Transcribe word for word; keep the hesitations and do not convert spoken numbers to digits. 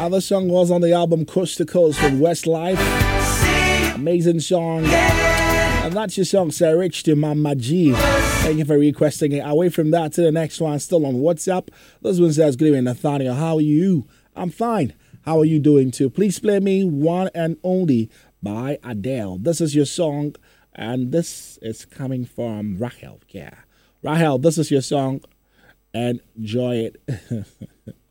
Another song was on the album Coast to Coast from Westlife. Amazing song. And that's your song, Sir Rich to Mama G. Thank you for requesting it. Away from that to the next one, still on WhatsApp. This one says, good evening, Nathaniel. How are you? I'm fine. How are you doing too? Please play me One and Only by Adele. This is your song, and this is coming from Rahel. Yeah. Rahel, this is your song. Enjoy it.